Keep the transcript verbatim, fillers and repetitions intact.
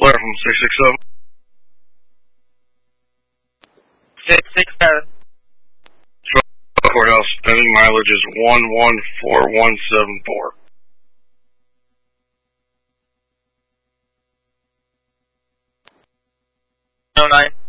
Blair from six six seven. six six seven. Courthouse, pending mileage is one one four one seven four. Oh nine.